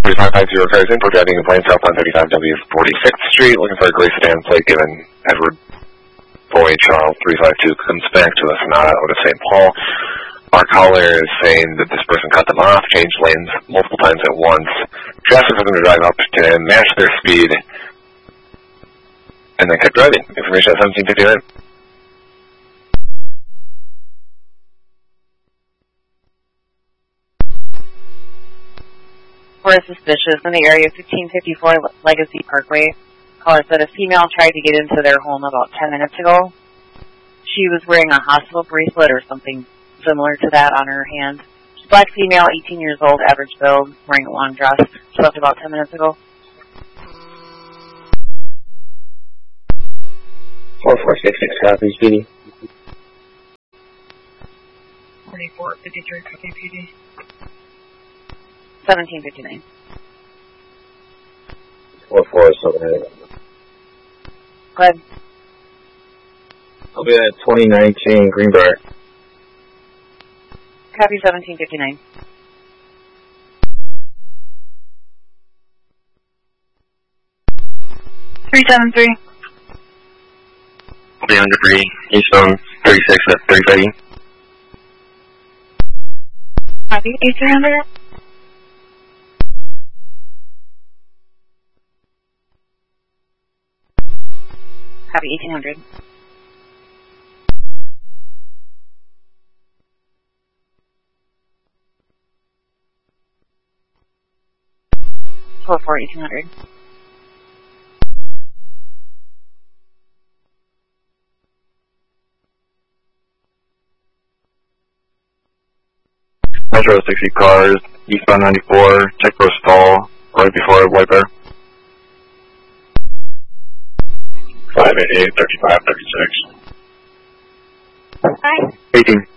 3550 cars in for driving in plain south on 35W 46th Street, looking for a gray sedan plate given Edward Boyd Charles 352 comes back to a Sonata out of St. Paul. Our caller is saying that this person cut them off, changed lanes multiple times at once, asked for them to drive up to match their speed, and then kept driving. Information at 1759. We're suspicious in the area of 1554 Legacy Parkway. Caller said a female tried to get into their home about 10 minutes ago. She was wearing a hospital bracelet or something similar to that on her hand. Black female, 18 years old, average build, wearing a long dress. She left about 10 minutes ago. 4466 copies, PD. 4453 copy, PD. 1759. 4478. Go ahead. I'll be at 2019 Greenbrier. Copy 1759. 373. I'll be on debris, eastbound 36 at 3580. Copy 8300. Copy 1800. 1800. Metro 60 cars, eastbound 94, check for a stall, right before Wiper. 588, 35, 36. Hi. 18.